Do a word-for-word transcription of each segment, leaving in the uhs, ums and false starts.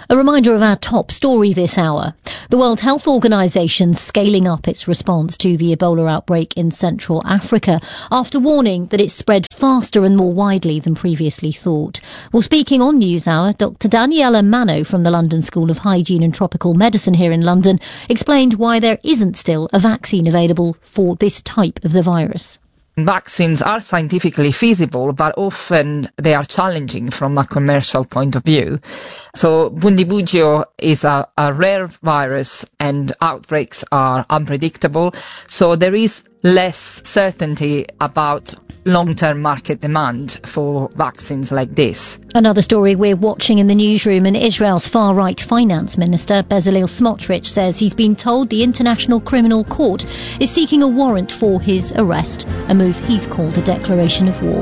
A reminder of our top story this hour. The World Health Organization scaling up its response to the Ebola outbreak in Central Africa after warning that it's spread faster and more widely than previously thought. Well, speaking on NewsHour, Doctor Daniela Mano from the London School of Hygiene and Tropical Medicine here in London explained why there isn't still a vaccine available for this type of the virus. Vaccines are scientifically feasible, but often they are challenging from a commercial point of view. So Bundibugyo is a, a rare virus and outbreaks are unpredictable. So there is less certainty about long-term market demand for vaccines like this. Another story we're watching in the newsroom, and Israel's far-right finance minister Bezalel Smotrich says he's been told the International Criminal Court is seeking a warrant for his arrest, a move he's called a declaration of war.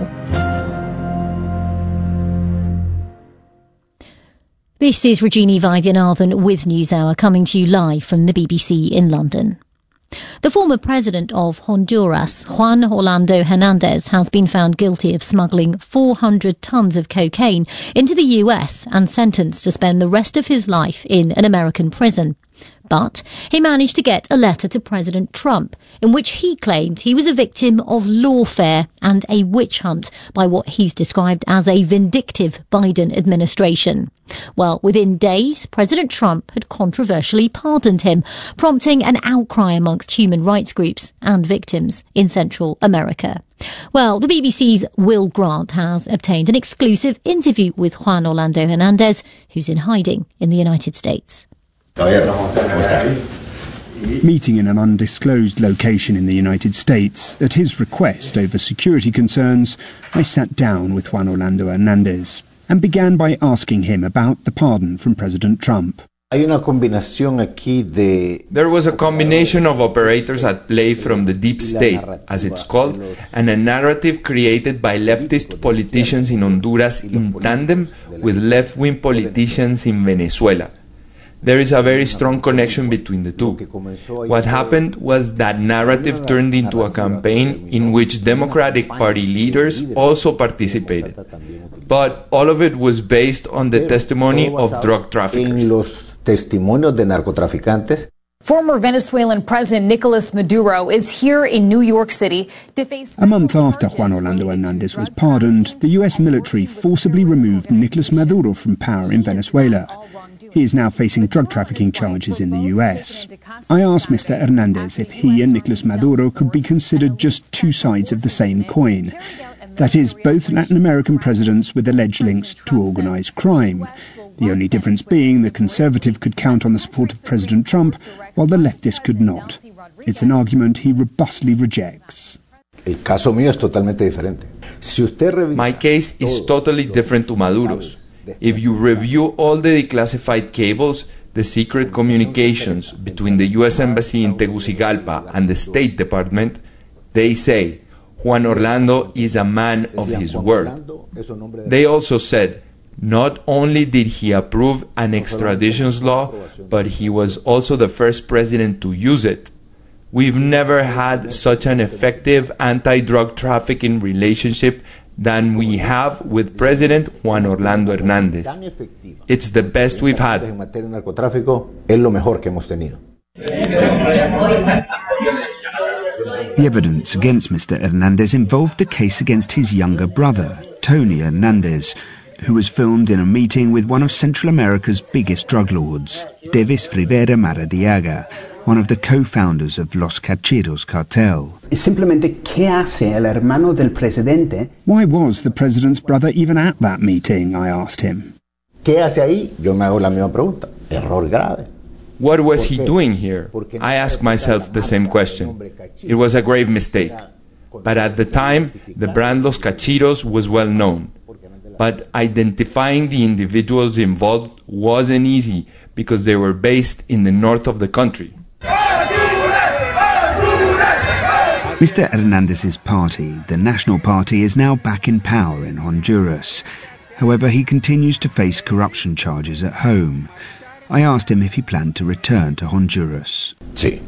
This is Regini Vaidyanathan with NewsHour, coming to you live from the B B C in London. The former president of Honduras, Juan Orlando Hernandez, has been found guilty of smuggling four hundred tons of cocaine into the U S and sentenced to spend the rest of his life in an American prison. But he managed to get a letter to President Trump in which he claimed he was a victim of lawfare and a witch hunt by what he's described as a vindictive Biden administration. Well, within days, President Trump had controversially pardoned him, prompting an outcry amongst human rights groups and victims in Central America. Well, the B B C's Will Grant has obtained an exclusive interview with Juan Orlando Hernandez, who's in hiding in the United States. Meeting in an undisclosed location in the United States, at his request over security concerns, I sat down with Juan Orlando Hernandez and began by asking him about the pardon from President Trump. There was a combination of operators at play from the deep state, as it's called, and a narrative created by leftist politicians in Honduras in tandem with left-wing politicians in Venezuela. There is a very strong connection between the two. What happened was that narrative turned into a campaign in which Democratic Party leaders also participated. But all of it was based on the testimony of drug traffickers. Former Venezuelan President Nicolas Maduro is here in New York City to face... A month after Juan Orlando Hernandez was pardoned, the U S military forcibly removed Nicolas Maduro from power in Venezuela. He is now facing drug trafficking charges in the U S. I asked Mister Hernandez if he and Nicolas Maduro could be considered just two sides of the same coin. That is, both Latin American presidents with alleged links to organized crime. The only difference being the conservative could count on the support of President Trump, while the leftist could not. It's an argument he robustly rejects. My case is totally different to Maduro's. If you review all the declassified cables, the secret communications between the U S Embassy in Tegucigalpa and the State Department, they say Juan Orlando is a man of his word. They also said not only did he approve an extradition law, but he was also the first president to use it. We've never had such an effective anti-drug trafficking relationship than we have with President Juan Orlando Hernandez. It's the best we've had. The evidence against Mister Hernandez involved a case against his younger brother, Tony Hernandez, who was filmed in a meeting with one of Central America's biggest drug lords, Davis Rivera Maradiaga, one of the co-founders of Los Cachitos cartel. Why was the president's brother even at that meeting, I asked him. What was he doing here? I asked myself the same question. It was a grave mistake. But at the time, the brand Los Cachitos was well known. But identifying the individuals involved wasn't easy because they were based in the north of the country. Mister Hernandez's party, the National Party, is now back in power in Honduras. However, he continues to face corruption charges at home. I asked him if he planned to return to Honduras. Sí.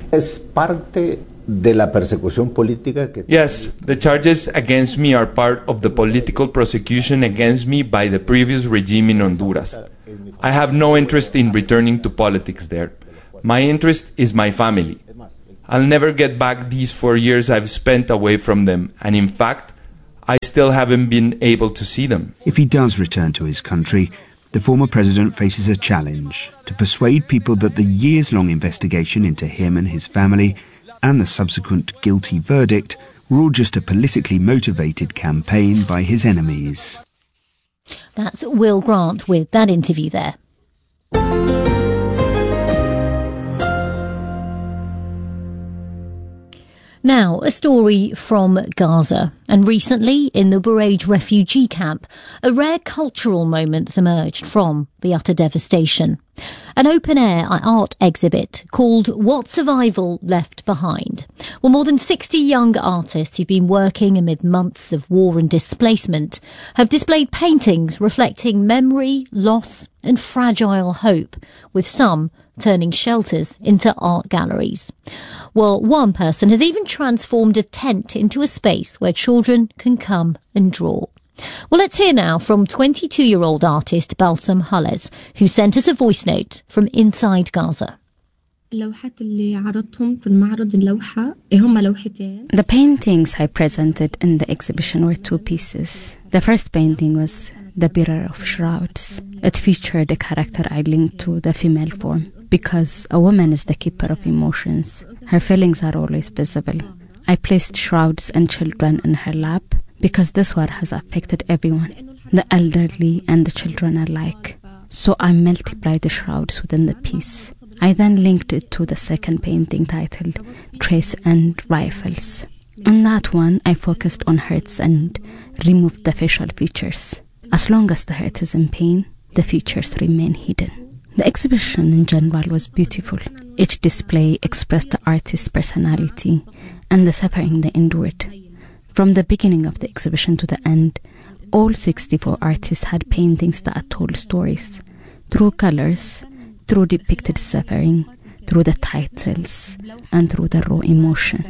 Yes, the charges against me are part of the political prosecution against me by the previous regime in Honduras. I have no interest in returning to politics there. My interest is my family. I'll never get back these four years I've spent away from them, and in fact, I still haven't been able to see them. If he does return to his country, the former president faces a challenge to persuade people that the years-long investigation into him and his family and the subsequent guilty verdict were all just a politically motivated campaign by his enemies. That's Will Grant with that interview there. Now, a story from Gaza. And recently, in the Bureij refugee camp, a rare cultural moment's emerged from the utter devastation. An open-air art exhibit called What Survival Left Behind. Well, more than sixty young artists who've been working amid months of war and displacement have displayed paintings reflecting memory, loss and fragile hope, with some turning shelters into art galleries. Well, one person has even transformed a tent into a space where children can come and draw. Well, let's hear now from twenty-two-year-old artist Balsam Hales, who sent us a voice note from inside Gaza. The paintings I presented in the exhibition were two pieces. The first painting was The Bearer of Shrouds. It featured a character I linked to the female form, because a woman is the keeper of emotions. Her feelings are always visible. I placed shrouds and children in her lap, because this war has affected everyone, the elderly and the children alike. So I multiplied the shrouds within the piece. I then linked it to the second painting titled Trace and Rifles. On that one, I focused on hurts and removed the facial features. As long as the hurt is in pain, the features remain hidden. The exhibition in general was beautiful. Each display expressed the artist's personality and the suffering they endured. From the beginning of the exhibition to the end, all sixty-four artists had paintings that told stories, through colors, through depicted suffering, through the titles, and through the raw emotion.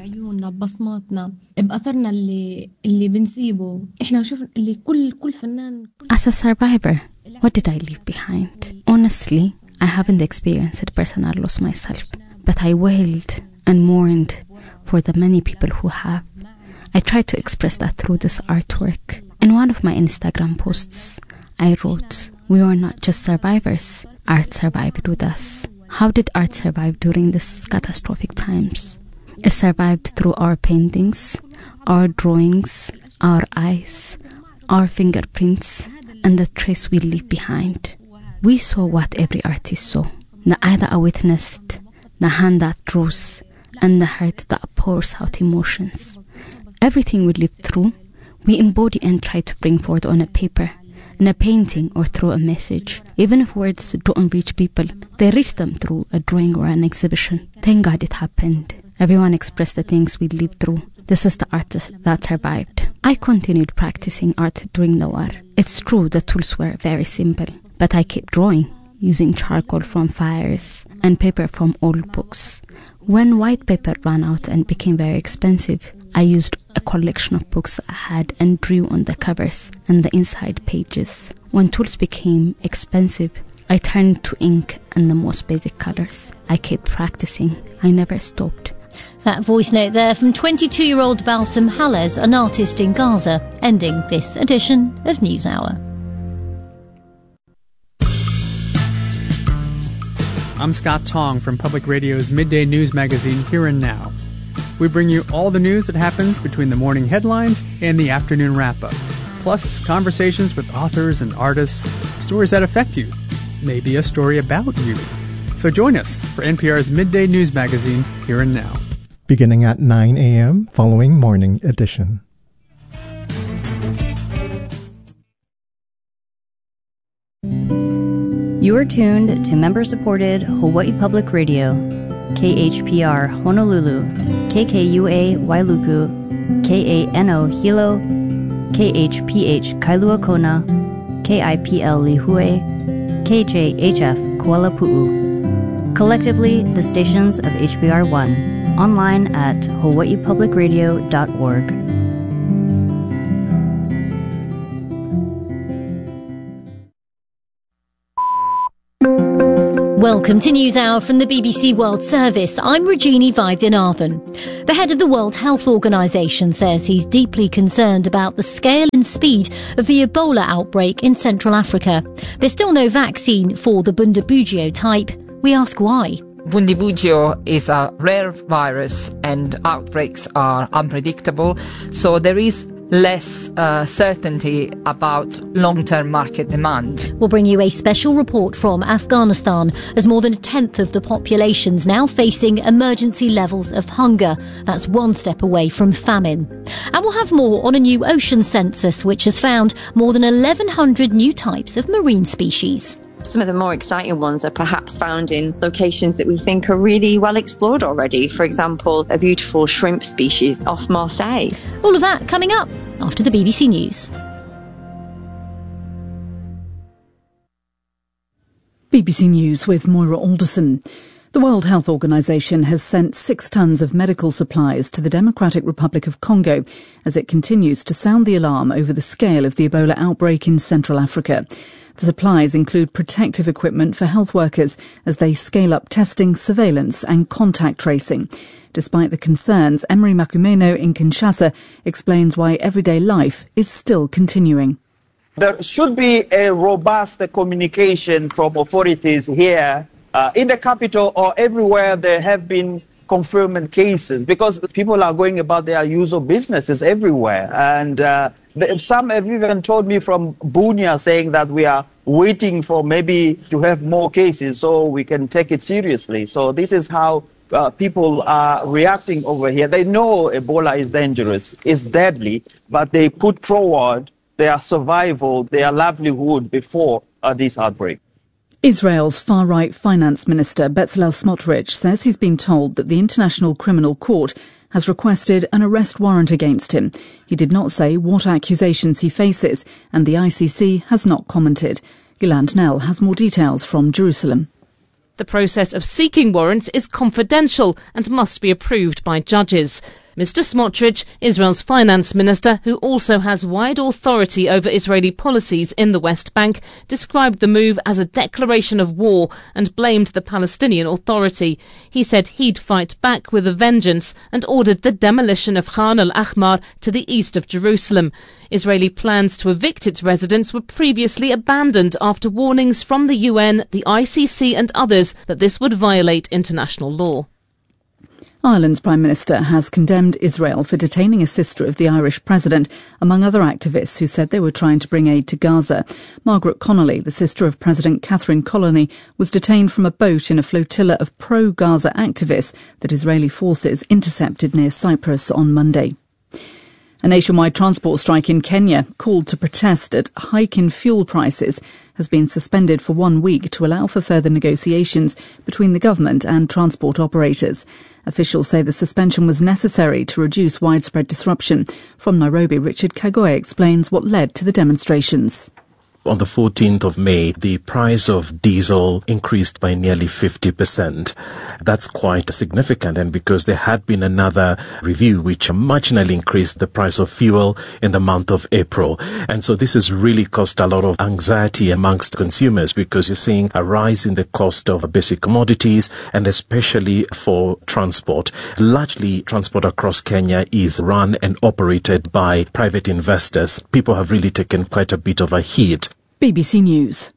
As a survivor, what did I leave behind? Honestly, I haven't experienced personal loss myself, but I wailed and mourned for the many people who have. I tried to express that through this artwork. In one of my Instagram posts, I wrote, "We were not just survivors, art survived with us." How did art survive during these catastrophic times? It survived through our paintings, our drawings, our eyes, our fingerprints, and the trace we leave behind. We saw what every artist saw, the eye that witnessed, the hand that draws, and the heart that pours out emotions. Everything we lived through, we embody and try to bring forward on a paper, in a painting, or through a message. Even if words don't reach people, they reach them through a drawing or an exhibition. Thank God it happened. Everyone expressed the things we lived through. This is the art that survived. I continued practicing art during the war. It's true the tools were very simple, but I kept drawing, using charcoal from fires and paper from old books. When white paper ran out and became very expensive, I used a collection of books I had and drew on the covers and the inside pages. When tools became expensive, I turned to ink and the most basic colors. I kept practicing. I never stopped. That voice note there from twenty-two-year-old Balsam Hales, an artist in Gaza, ending this edition of NewsHour. I'm Scott Tong from Public Radio's midday news magazine Here and Now. We bring you all the news that happens between the morning headlines and the afternoon wrap-up, plus conversations with authors and artists, stories that affect you, maybe a story about you. So join us for N P R's midday news magazine Here and Now. Beginning at nine a.m. following morning edition. You are tuned to member-supported Hawaii Public Radio, K H P R Honolulu, K K U A Wailuku, K A N O Hilo, K H P H Kailua Kona, K I P L Lihue, K J H F Kuala Pu'u. Collectively, the stations of H B R one, online at hawaii public radio dot org. Welcome to News Hour from the B B C World Service. I'm Regina Vaidyanathan. The head of the World Health Organization says he's deeply concerned about the scale and speed of the Ebola outbreak in Central Africa. There's still no vaccine for the Bundibugyo type. We ask why. Bundibugyo is a rare virus and outbreaks are unpredictable, so there is less uh, certainty about long-term market demand. We'll bring you a special report from Afghanistan as more than a tenth of the population's now facing emergency levels of hunger. That's one step away from famine. And we'll have more on a new ocean census which has found more than eleven hundred new types of marine species. Some of the more exciting ones are perhaps found in locations that we think are really well explored already. For example, a beautiful shrimp species off Marseille. All of that coming up after the B B C News. B B C News with Moira Alderson. The World Health Organization has sent six tons of medical supplies to the Democratic Republic of Congo as it continues to sound the alarm over the scale of the Ebola outbreak in Central Africa. The supplies include protective equipment for health workers as they scale up testing, surveillance and contact tracing. Despite the concerns, Emery Makumeno in Kinshasa explains why everyday life is still continuing. There should be a robust communication from authorities here uh, in the capital or everywhere there have been confirmed cases, because people are going about their usual businesses everywhere. And uh, some have even told me from Bunia saying that we are waiting for maybe to have more cases so we can take it seriously. So this is how uh, people are reacting over here. They know Ebola is dangerous, it's deadly, but they put forward their survival, their livelihood before uh, this outbreak. Israel's far-right finance minister Bezalel Smotrich says he's been told that the International Criminal Court has requested an arrest warrant against him. He did not say what accusations he faces, and the I C C has not commented. Yolande Nell has more details from Jerusalem. The process of seeking warrants is confidential and must be approved by judges. Mister Smotrich, Israel's finance minister, who also has wide authority over Israeli policies in the West Bank, described the move as a declaration of war and blamed the Palestinian Authority. He said he'd fight back with a vengeance and ordered the demolition of Khan al-Ahmar to the east of Jerusalem. Israeli plans to evict its residents were previously abandoned after warnings from the U N, the I C C and others that this would violate international law. Ireland's Prime Minister has condemned Israel for detaining a sister of the Irish President, among other activists who said they were trying to bring aid to Gaza. Margaret Connolly, the sister of President Catherine Colony, was detained from a boat in a flotilla of pro-Gaza activists that Israeli forces intercepted near Cyprus on Monday. A nationwide transport strike in Kenya, called to protest at hike in fuel prices, has been suspended for one week to allow for further negotiations between the government and transport operators. Officials say the suspension was necessary to reduce widespread disruption. From Nairobi, Richard Kagoye explains what led to the demonstrations. On the fourteenth of May, the price of diesel increased by nearly fifty percent. That's quite significant, and because there had been another review which marginally increased the price of fuel in the month of April. And so this has really caused a lot of anxiety amongst consumers, because you're seeing a rise in the cost of basic commodities, and especially for transport. Largely, transport across Kenya is run and operated by private investors. People have really taken quite a bit of a hit. B B C News.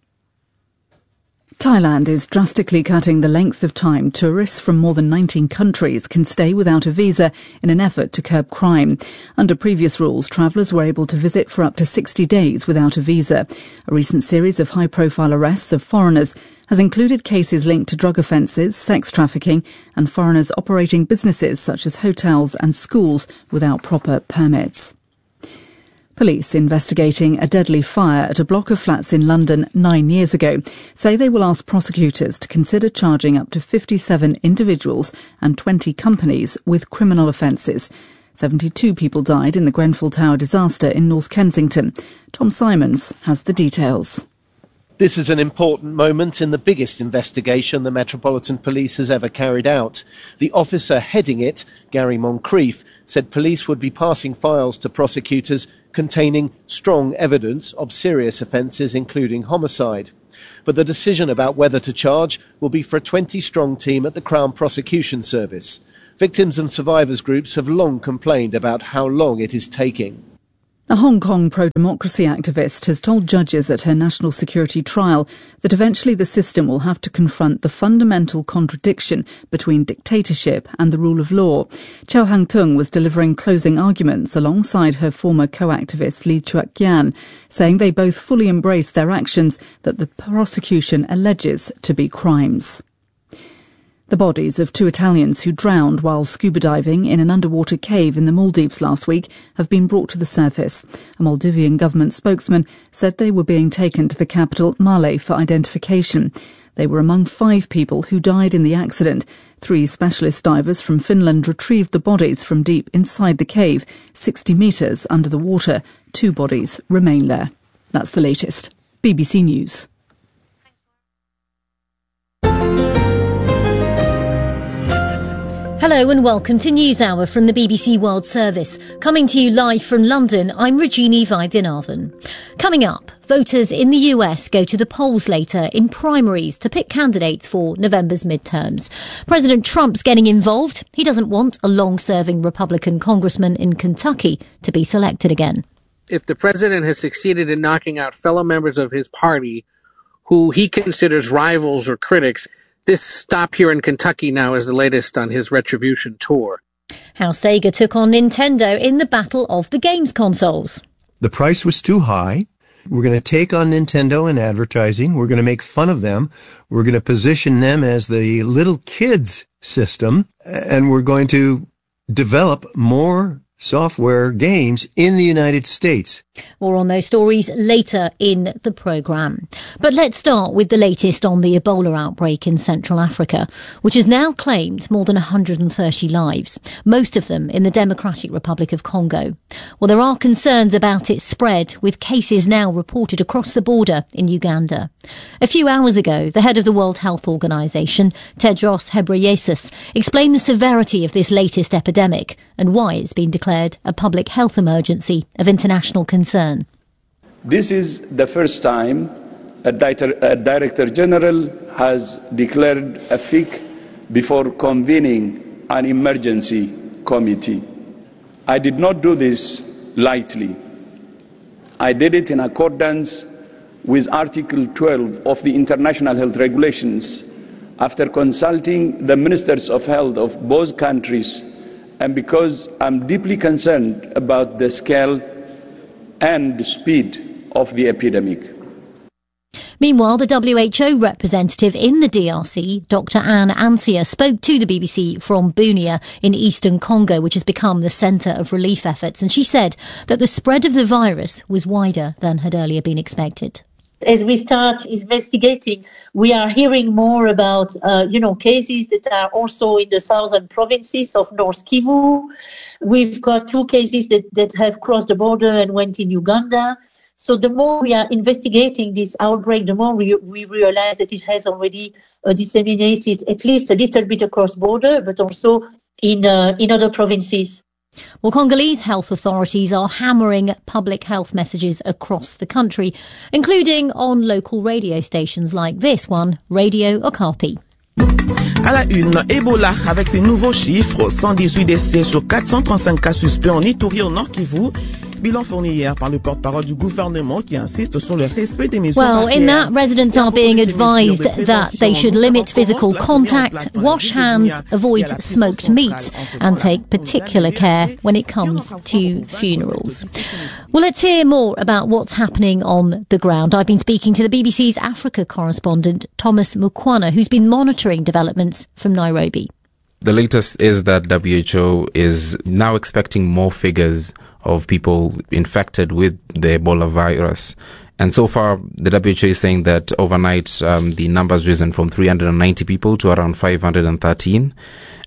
Thailand is drastically cutting the length of time tourists from more than nineteen countries can stay without a visa in an effort to curb crime. Under previous rules, travellers were able to visit for up to sixty days without a visa. A recent series of high-profile arrests of foreigners has included cases linked to drug offences, sex trafficking and foreigners operating businesses such as hotels and schools without proper permits. Police investigating a deadly fire at a block of flats in London nine years ago say they will ask prosecutors to consider charging up to fifty-seven individuals and twenty companies with criminal offences. seventy-two people died in the Grenfell Tower disaster in North Kensington. Tom Simons has the details. This is an important moment in the biggest investigation the Metropolitan Police has ever carried out. The officer heading it, Gary Moncrief, said police would be passing files to prosecutors containing strong evidence of serious offences, including homicide. But the decision about whether to charge will be for a twenty-strong team at the Crown Prosecution Service. Victims and survivors groups have long complained about how long it is taking. A Hong Kong pro-democracy activist has told judges at her national security trial that eventually the system will have to confront the fundamental contradiction between dictatorship and the rule of law. Chow Hang-tung was delivering closing arguments alongside her former co-activist Lee Chuak-yan, saying they both fully embrace their actions that the prosecution alleges to be crimes. The bodies of two Italians who drowned while scuba diving in an underwater cave in the Maldives last week have been brought to the surface. A Maldivian government spokesman said they were being taken to the capital, Male, for identification. They were among five people who died in the accident. Three specialist divers from Finland retrieved the bodies from deep inside the cave, sixty metres under the water. Two bodies remain there. That's the latest. B B C News. Hello and welcome to NewsHour from the B B C World Service. Coming to you live from London, I'm Rajini Vaidyanathan. Coming up, voters in the U S go to the polls later in primaries to pick candidates for November's midterms. President Trump's getting involved. He doesn't want a long-serving Republican congressman in Kentucky to be selected again. If the president has succeeded in knocking out fellow members of his party who he considers rivals or critics, this stop here in Kentucky now is the latest on his retribution tour. How Sega took on Nintendo in the battle of the games consoles. The price was too high. We're going to take on Nintendo in advertising. We're going to make fun of them. We're going to position them as the little kids system. And we're going to develop more software games in the United States. More on those stories later in the programme. But let's start with the latest on the Ebola outbreak in Central Africa, which has now claimed more than one hundred thirty lives, most of them in the Democratic Republic of Congo. Well, there are concerns about its spread, with cases now reported across the border in Uganda. A few hours ago, the head of the World Health Organization, Tedros Ghebreyesus, explained the severity of this latest epidemic and why it's been declared a public health emergency of international concern. This is the first time a, di- a Director General has declared a F I C before convening an emergency committee. I did not do this lightly. I did it in accordance with Article twelve of the International Health Regulations after consulting the Ministers of Health of both countries, and because I'm deeply concerned about the scale and the speed of the epidemic. Meanwhile, the W H O representative in the D R C, Doctor Anne Ansia, spoke to the B B C from Bunia in eastern Congo, which has become the centre of relief efforts, and she said that the spread of the virus was wider than had earlier been expected. As we start investigating, we are hearing more about, uh, you know, cases that are also in the southern provinces of North Kivu. We've got two cases that, that have crossed the border and went in Uganda. So the more we are investigating this outbreak, the more we, we realize that it has already uh, disseminated at least a little bit across border, but also in uh, in other provinces. Well, Congolese health authorities are hammering public health messages across the country, including on local radio stations like this one, Radio Okapi. À la une, Ebola avec ses nouveaux chiffres, cent dix-huit décès sur quatre cent trente-cinq cas suspects en Ituri au Nord Kivu. Bilan fourni hier par le porte-parole du gouvernement qui insiste sur le respect des mesures. Well, in that, residents are being advised that they should limit physical contact, wash hands, avoid smoked meats, and take particular care when it comes to funerals. Well, let's hear more about what's happening on the ground. I've been speaking to the B B C's Africa correspondent, Thomas Mukwana, who's been monitoring developments from Nairobi. The latest is that W H O is now expecting more figures of people infected with the Ebola virus. And so far, the W H O is saying that overnight, um, the number's risen from three hundred ninety people to around five hundred thirteen.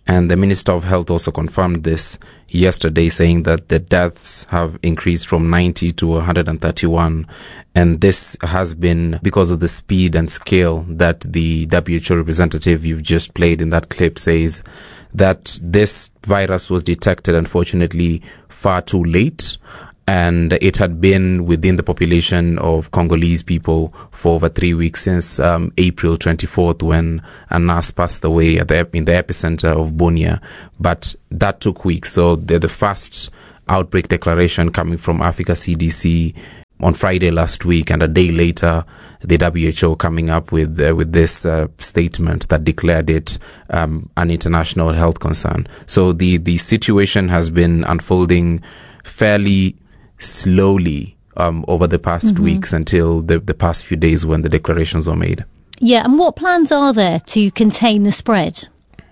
And the Minister of Health also confirmed this yesterday, saying that the deaths have increased from ninety to one hundred thirty-one. And this has been because of the speed and scale that the W H O representative you've just played in that clip says that this virus was detected, unfortunately, far too late. And it had been within the population of Congolese people for over three weeks since um, April twenty-fourth, when a nurse passed away at the, in the epicenter of Bunia. But that took weeks. So the, the first outbreak declaration coming from Africa C D C on Friday last week, and a day later, the W H O coming up with uh, with this uh, statement that declared it um, an international health concern. So the, the situation has been unfolding fairly slowly um, over the past mm-hmm. weeks until the, the past few days when the declarations were made. Yeah, and what plans are there to contain the spread?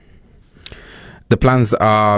The plans are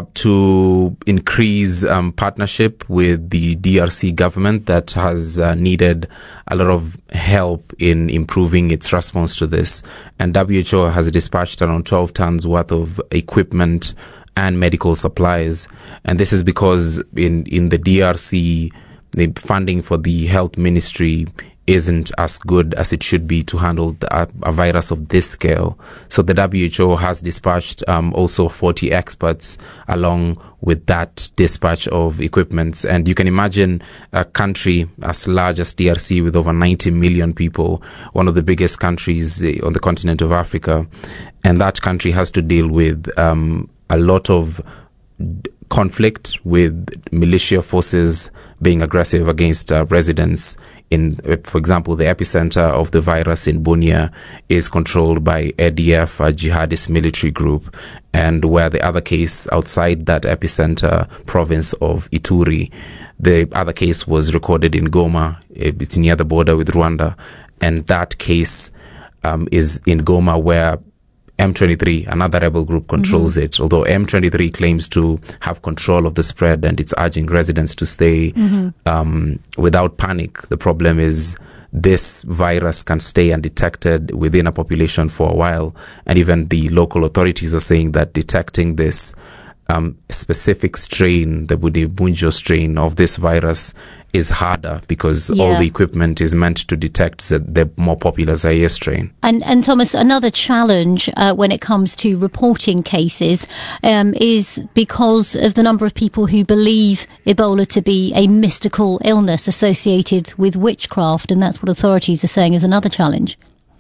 to increase um, partnership with the D R C government that has uh, needed a lot of help in improving its response to this. And W H O has dispatched around twelve tons worth of equipment and medical supplies. And this is because in, in the D R C, the funding for the health ministry isn't as good as it should be to handle the, a, a virus of this scale. So the W H O has dispatched um, also forty experts along with that dispatch of equipment. And you can imagine a country as large as D R C with over ninety million people, one of the biggest countries on the continent of Africa. And that country has to deal with um, a lot of d- conflict with militia forces being aggressive against uh, residents. In, for example, the epicenter of the virus in Bunia is controlled by A D F, a jihadist military group, and where the other case outside that epicenter province of Ituri, the other case was recorded in Goma. It's near the border with Rwanda, and that case um, is in Goma, where M twenty-three, another rebel group, controls mm-hmm. it, although M twenty-three claims to have control of the spread, and it's urging residents to stay mm-hmm. um, without panic. The problem is this virus can stay undetected within a population for a while, and even the local authorities are saying that detecting this um, specific strain, the Budibunjo strain of this virus, is harder because yeah. all the equipment is meant to detect the, the more popular Zaire strain. And, and Thomas, another challenge uh, when it comes to reporting cases um, is because of the number of people who believe Ebola to be a mystical illness associated with witchcraft, and that's what authorities are saying is another challenge.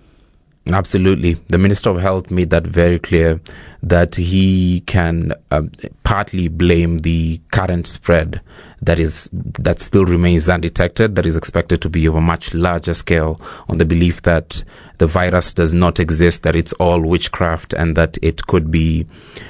Absolutely. The Minister of Health made that very clear, that he can uh, partly blame the current spread that is that still remains undetected, that is expected to be of a much larger scale, on the belief that the virus does not exist, that it's all witchcraft, and that it could be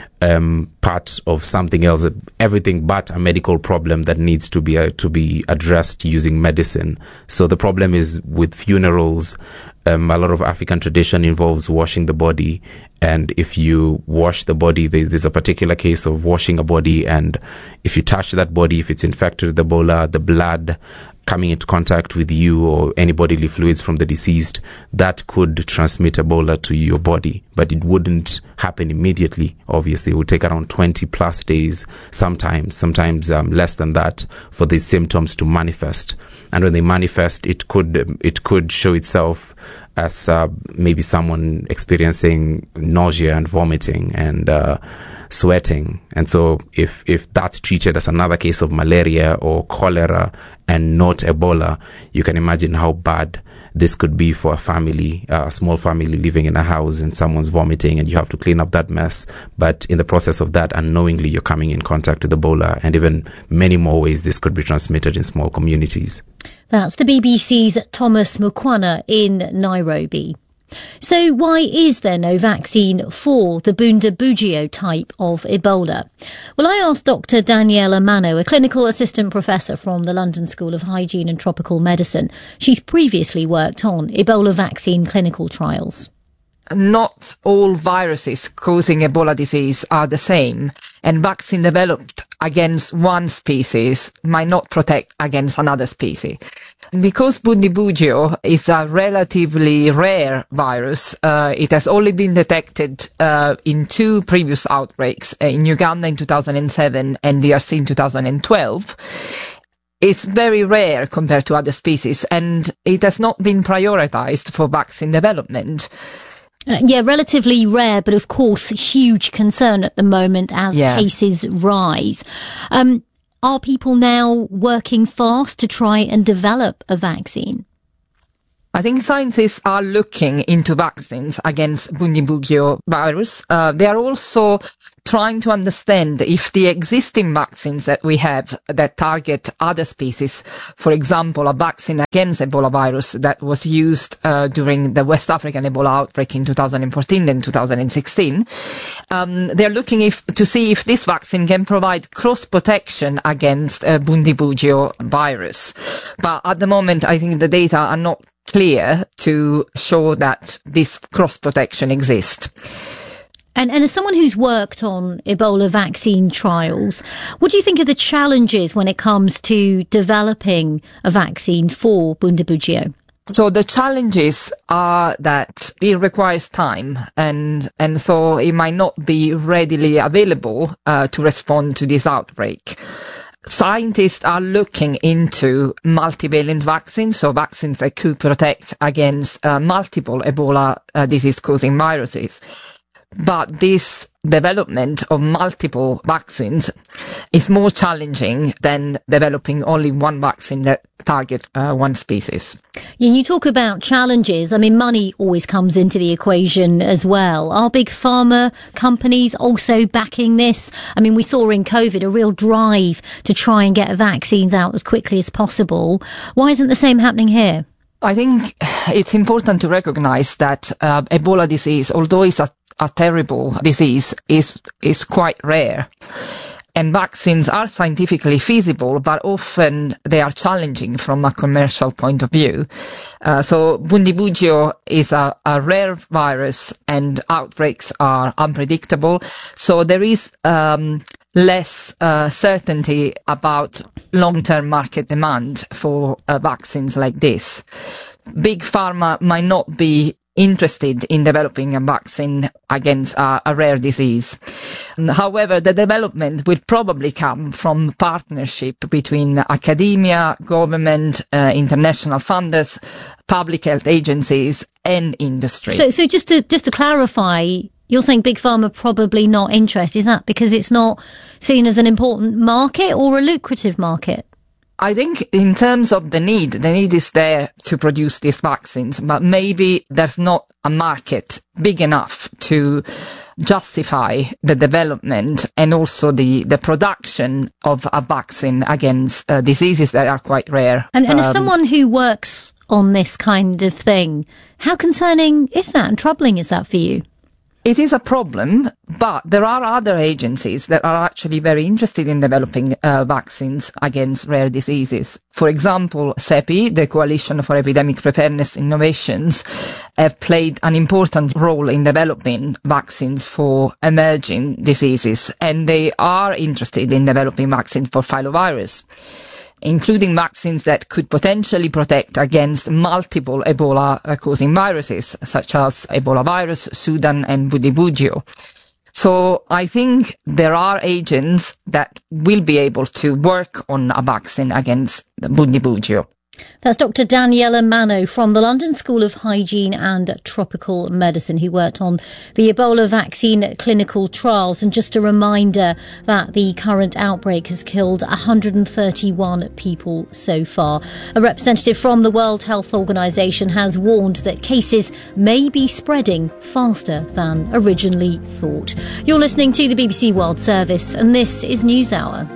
um, part of something else, everything but a medical problem that needs to be uh, to be addressed using medicine. So the problem is with funerals. Um, a lot of African tradition involves washing the body, and if you wash the body, there, there's a particular case of washing a body, and if you touch that body, if it's infected with Ebola, the blood coming into contact with you or any bodily fluids from the deceased, that could transmit Ebola to your body. But it wouldn't happen immediately, obviously. It would take around twenty plus days, sometimes, sometimes um, less than that, for these symptoms to manifest. And when they manifest, it could it could show itself as uh, maybe someone experiencing nausea and vomiting and uh, sweating. And so if, if that's treated as another case of malaria or cholera and not Ebola, you can imagine how bad this could be for a family, uh, a small family living in a house, and someone's vomiting and you have to clean up that mess. But in the process of that, unknowingly, you're coming in contact with Ebola, and even many more ways this could be transmitted in small communities. That's the B B C's Thomas Mukwana in Nairobi. So why is there no vaccine for the Bundibugyo type of Ebola? Well, I asked Doctor Daniela Mano, a clinical assistant professor from the London School of Hygiene and Tropical Medicine. She's previously worked on Ebola vaccine clinical trials. not all viruses causing Ebola disease are the same, and vaccine developed against one species might not protect against another species. Because Bundibugyo is a relatively rare virus, uh, it has only been detected uh, in two previous outbreaks, uh, in Uganda in two thousand seven and D R C in two thousand twelve. It's very rare compared to other species, and it has not been prioritized for vaccine development. Uh, yeah, relatively rare, but of course, huge concern at the moment as yeah. cases rise. Um, are people now working fast to try and develop a vaccine? I think scientists are looking into vaccines against Bundibugyo virus. Uh, they are also trying to understand if the existing vaccines that we have that target other species, for example, a vaccine against Ebola virus that was used uh, during the West African Ebola outbreak in two thousand fourteen and two thousand sixteen, um, they're looking if, to see if this vaccine can provide cross-protection against uh, Bundibugyo virus. But at the moment, I think the data are not clear to show that this cross-protection exists. And, and as someone who's worked on Ebola vaccine trials, what do you think are the challenges when it comes to developing a vaccine for Bundibugyo? So the challenges are that it requires time, and and so it might not be readily available uh, to respond to this outbreak. Scientists are looking into multivalent vaccines, so vaccines that could protect against uh, multiple Ebola uh, disease-causing viruses. But this development of multiple vaccines is more challenging than developing only one vaccine that targets uh, one species. Yeah, you talk about challenges. I mean, money always comes into the equation as well. Are big pharma companies also backing this? I mean, we saw in COVID a real drive to try and get vaccines out as quickly as possible. Why isn't the same happening here? I think it's important to recognize that uh, Ebola disease, although it's a a terrible disease, is is quite rare. And vaccines are scientifically feasible, but often they are challenging from a commercial point of view. Uh, so Bundibugyo is a, a rare virus, and outbreaks are unpredictable. So there is um, less uh, certainty about long-term market demand for uh, vaccines like this. Big pharma might not be interested in developing a vaccine against a, a rare disease. However, the development will probably come from partnership between academia, government, uh, international funders, public health agencies, and industry. So, so just to just to clarify, you're saying big pharma probably not interested. Is that because it's not seen as an important market or a lucrative market? I think in terms of the need, the need is there to produce these vaccines, but maybe there's not a market big enough to justify the development and also the, the production of a vaccine against uh, diseases that are quite rare. And, and um, as someone who works on this kind of thing, how concerning is that and troubling is that for you? It is a problem, but there are other agencies that are actually very interested in developing uh, vaccines against rare diseases. For example, CEPI, the Coalition for Epidemic Preparedness Innovations, have played an important role in developing vaccines for emerging diseases, and they are interested in developing vaccines for filovirus, including vaccines that could potentially protect against multiple Ebola-causing viruses, such as Ebola virus, Sudan, and Bundibugyo. So I think there are agents that will be able to work on a vaccine against Bundibugyo. That's Doctor Daniela Mano from the London School of Hygiene and Tropical Medicine, who worked on the Ebola vaccine clinical trials. And just a reminder that the current outbreak has killed one hundred thirty-one people so far. A representative from the World Health Organization has warned that cases may be spreading faster than originally thought. You're listening to the B B C World Service, and this is NewsHour.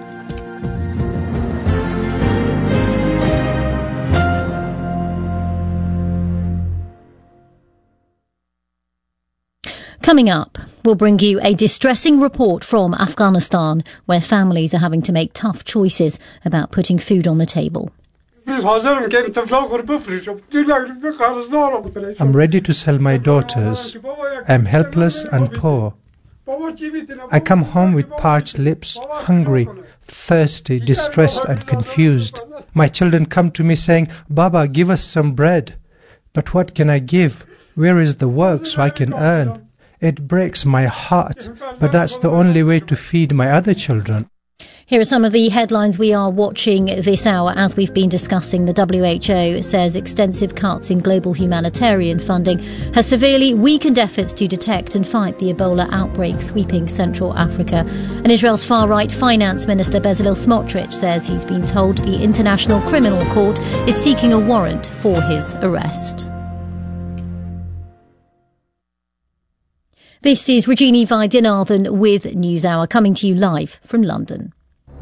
Coming up, we'll bring you a distressing report from Afghanistan, where families are having to make tough choices about putting food on the table. I'm ready to sell my daughters. I'm helpless and poor. I come home with parched lips, hungry, thirsty, distressed and confused. My children come to me saying, Baba, give us some bread. But what can I give? Where is the work so I can earn? It breaks my heart, but that's the only way to feed my other children. Here are some of the headlines we are watching this hour. As we've been discussing, the W H O says extensive cuts in global humanitarian funding has severely weakened efforts to detect and fight the Ebola outbreak sweeping Central Africa. And Israel's far-right finance minister Bezalel Smotrich says he's been told the International Criminal Court is seeking a warrant for his arrest. This is Regina Vaidyanathan with NewsHour, coming to you live from London.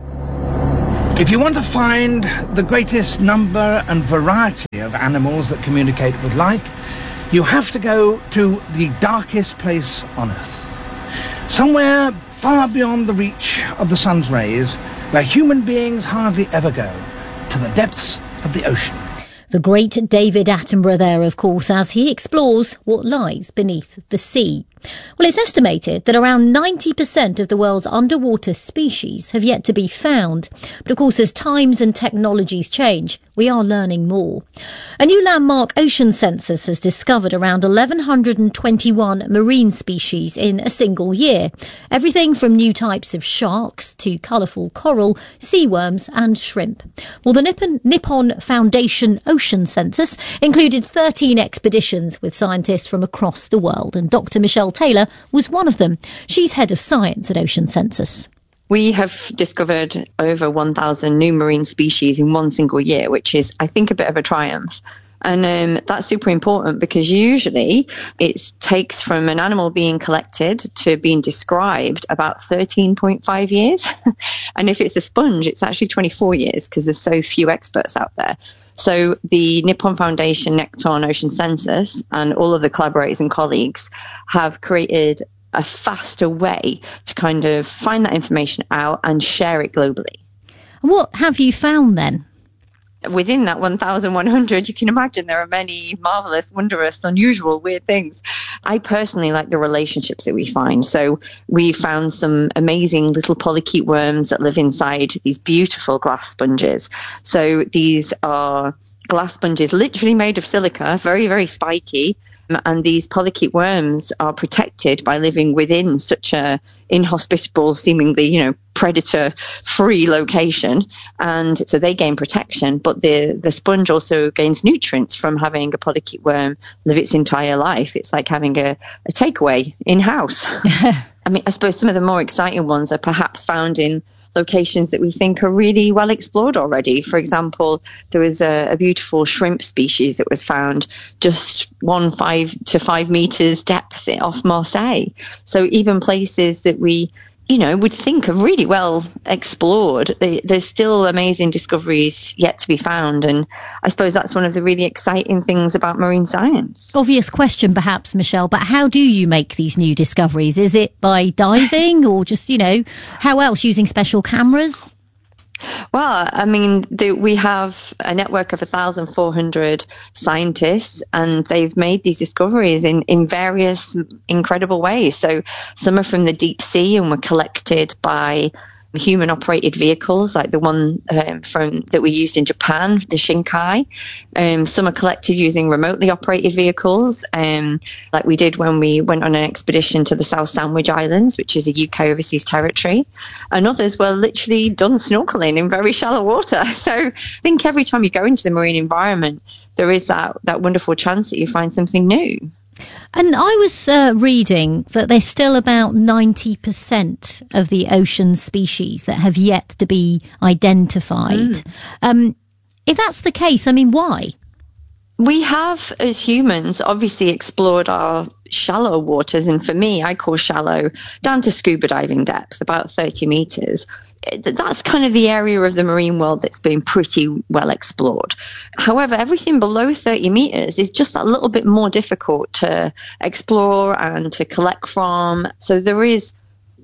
If you want to find the greatest number and variety of animals that communicate with life, you have to go to the darkest place on Earth. Somewhere far beyond the reach of the sun's rays, where human beings hardly ever go, to the depths of the ocean. The great David Attenborough there, of course, as he explores what lies beneath the sea. Well, it's estimated that around ninety percent of the world's underwater species have yet to be found. But of course, as times and technologies change, we are learning more. A new landmark ocean census has discovered around eleven twenty-one marine species in a single year. Everything from new types of sharks to colourful coral, sea worms and shrimp. Well, the Nippon, Nippon Foundation Ocean Census included thirteen expeditions with scientists from across the world, and Doctor Michelle Taylor was one of them. She's head of science at Ocean Census. We have discovered over one thousand new marine species in one single year, which is, I think, a bit of a triumph. And um, that's super important because usually it takes from an animal being collected to being described about thirteen point five years. And if it's a sponge, it's actually twenty-four years because there's so few experts out there. So the Nippon Foundation Nekton Ocean Census and all of the collaborators and colleagues have created a faster way to kind of find that information out and share it globally. And what have you found then? Within that one thousand one hundred, you can imagine there are many marvellous, wondrous, unusual, weird things. I personally like the relationships that we find. So we found some amazing little polychaete worms that live inside these beautiful glass sponges. So these are glass sponges literally made of silica, very, very spiky. And these polychaete worms are protected by living within such a inhospitable, seemingly, you know, predator-free location. And so they gain protection, but the, the sponge also gains nutrients from having a polychaete worm live its entire life. It's like having a, a takeaway in-house. I mean, I suppose some of the more exciting ones are perhaps found in locations that we think are really well explored already. For example, there was a, a beautiful shrimp species that was found just one five to five meters depth off Marseille. So even places that we, you know, would think are really well explored, they, there's still amazing discoveries yet to be found. And I suppose that's one of the really exciting things about marine science. Obvious question perhaps, Michelle, but how do you make these new discoveries? Is it by diving or just, you know, how else, using special cameras? Well, I mean, the, we have a network of one thousand four hundred scientists, and they've made these discoveries in, in various incredible ways. So some are from the deep sea and were collected by human-operated vehicles, like the one um, from that we used in Japan, the Shinkai. Um, some are collected using remotely operated vehicles, um, like we did when we went on an expedition to the South Sandwich Islands, which is a U K overseas territory. And others were literally done snorkeling in very shallow water. So I think every time you go into the marine environment, there is that, that wonderful chance that you find something new. And I was uh, reading that there's still about ninety percent of the ocean species that have yet to be identified. Mm. Um, if that's the case, I mean, why? We have, as humans, obviously explored our shallow waters. And for me, I call shallow down to scuba diving depth, about thirty meters. That's kind of the area of the marine world that's been pretty well explored. However, everything below thirty meters is just a little bit more difficult to explore and to collect from. So there is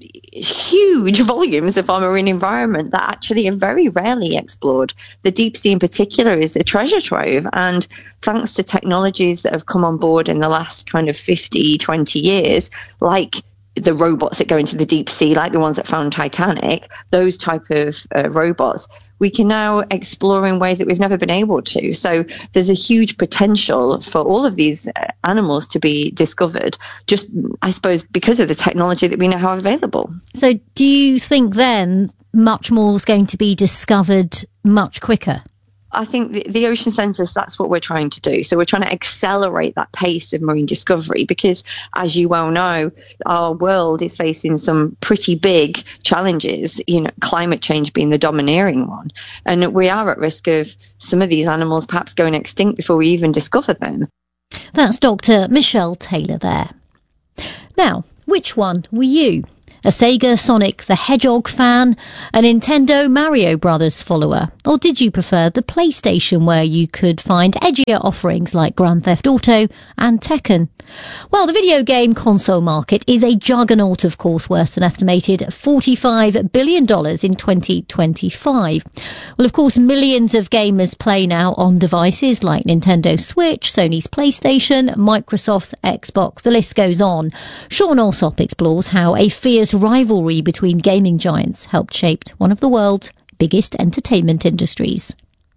huge volumes of our marine environment that actually are very rarely explored. The deep sea in particular is a treasure trove, and thanks to technologies that have come on board in the last kind of fifty, twenty years, like the robots that go into the deep sea, like the ones that found Titanic, those type of uh, robots, we can now explore in ways that we've never been able to. So there's a huge potential for all of these uh, animals to be discovered, just, I suppose, because of the technology that we now have available. So do you think then much more is going to be discovered much quicker? I think the, the ocean census, that's what we're trying to do. So we're trying to accelerate that pace of marine discovery because, as you well know, our world is facing some pretty big challenges, you know, climate change being the domineering one. And we are at risk of some of these animals perhaps going extinct before we even discover them. That's Doctor Michelle Taylor there. Now, which one were you? A Sega Sonic the Hedgehog fan, a Nintendo Mario Brothers follower, or did you prefer the PlayStation where you could find edgier offerings like Grand Theft Auto and Tekken? Well, the video game console market is a juggernaut, of course, worth an estimated forty-five billion dollars in twenty twenty-five. Well, of course, millions of gamers play now on devices like Nintendo Switch, Sony's PlayStation, Microsoft's Xbox, the list goes on. Sean Alsop explores how a fierce rivalry between gaming giants helped shape one of the world's biggest entertainment industries.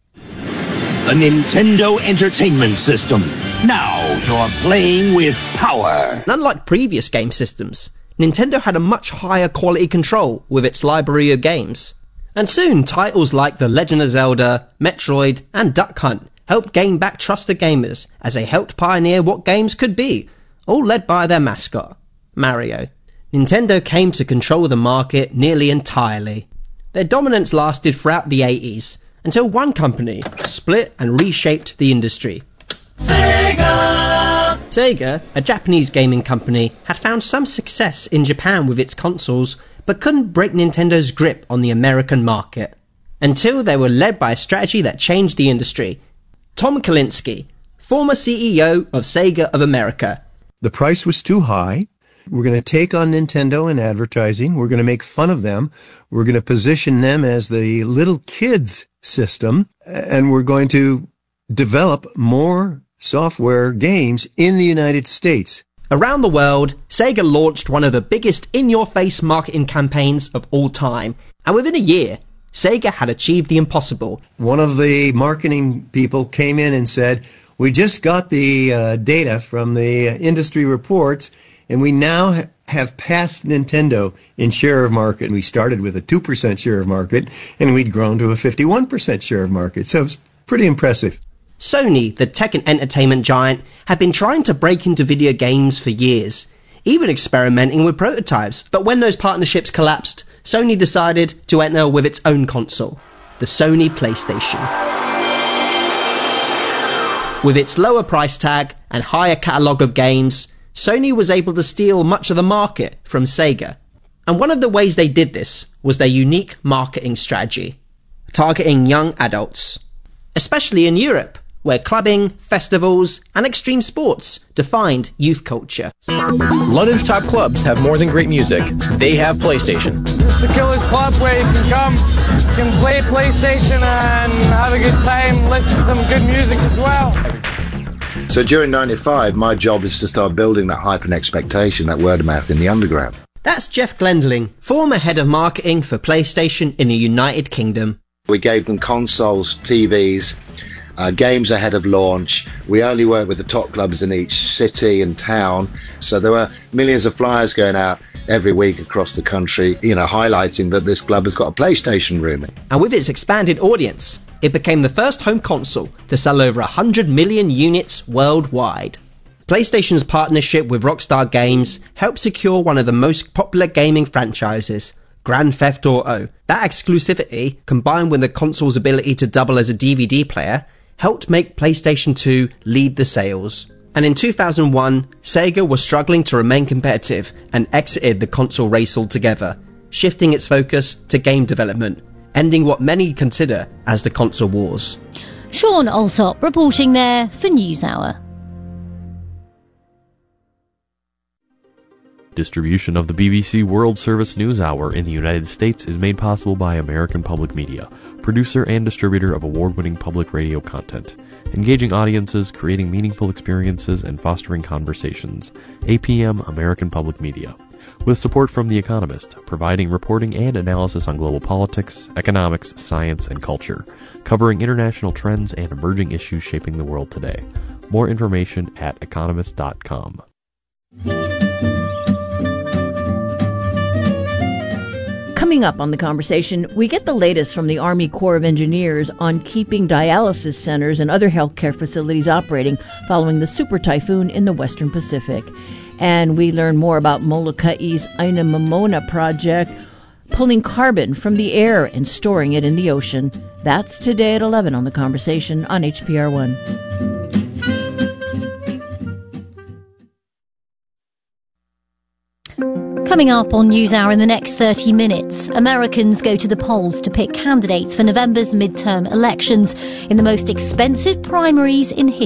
The Nintendo Entertainment System. Now you're playing with power. And unlike previous game systems, Nintendo had a much higher quality control with its library of games. And soon titles like The Legend of Zelda, Metroid and Duck Hunt helped gain back trust of gamers as they helped pioneer what games could be, all led by their mascot, Mario. Nintendo came to control the market nearly entirely. Their dominance lasted throughout the eighties, until one company split and reshaped the industry. Sega! Sega, a Japanese gaming company, had found some success in Japan with its consoles, but couldn't break Nintendo's grip on the American market. Until they were led by a strategy that changed the industry. Tom Kalinske, former C E O of Sega of America. The price was too high. We're going to take on Nintendo in advertising. We're going to make fun of them. We're going to position them as the little kids system. And we're going to develop more software games in the United States. Around the world, Sega launched one of the biggest in-your-face marketing campaigns of all time. And within a year, Sega had achieved the impossible. One of the marketing people came in and said, we just got the uh, data from the uh, industry reports, and we now ha- have passed Nintendo in share of market. We started with a two percent share of market, and we'd grown to a fifty-one percent share of market. So it's pretty impressive. Sony, the tech and entertainment giant, had been trying to break into video games for years, even experimenting with prototypes. But when those partnerships collapsed, Sony decided to enter with its own console, the Sony PlayStation. With its lower price tag and higher catalogue of games, Sony was able to steal much of the market from Sega. And one of the ways they did this was their unique marketing strategy, targeting young adults, especially in Europe, where clubbing, festivals, and extreme sports defined youth culture. London's top clubs have more than great music. They have PlayStation. This is the Killers Club where you can come, you can play PlayStation and have a good time, listen to some good music as well. So during ninety-five, my job is to start building that hype and expectation, that word of mouth in the underground. That's Jeff Glendling, former head of marketing for PlayStation in the United Kingdom. We gave them consoles, T Vs, uh, games ahead of launch. We only worked with the top clubs in each city and town. So there were millions of flyers going out every week across the country, you know, highlighting that this club has got a PlayStation room. And with its expanded audience, it became the first home console to sell over one hundred million units worldwide. PlayStation's partnership with Rockstar Games helped secure one of the most popular gaming franchises, Grand Theft Auto. That exclusivity, combined with the console's ability to double as a D V D player, helped make PlayStation two lead the sales. And in two thousand one, Sega was struggling to remain competitive and exited the console race altogether, shifting its focus to game development, ending what many consider as the console wars. Sean Alsop reporting there for NewsHour. Distribution of the B B C World Service News Hour in the United States is made possible by American Public Media, producer and distributor of award-winning public radio content. Engaging audiences, creating meaningful experiences, and fostering conversations. A P M American Public Media. With support from The Economist, providing reporting and analysis on global politics, economics, science, and culture, covering international trends and emerging issues shaping the world today. More information at economist dot com. Coming up on The Conversation, we get the latest from the Army Corps of Engineers on keeping dialysis centers and other healthcare facilities operating following the super typhoon in the Western Pacific. And we learn more about Moloka'i's Aina Momona project, pulling carbon from the air and storing it in the ocean. That's today at eleven on The Conversation on H P R one. Coming up on NewsHour in the next thirty minutes, Americans go to the polls to pick candidates for November's midterm elections in the most expensive primaries in history.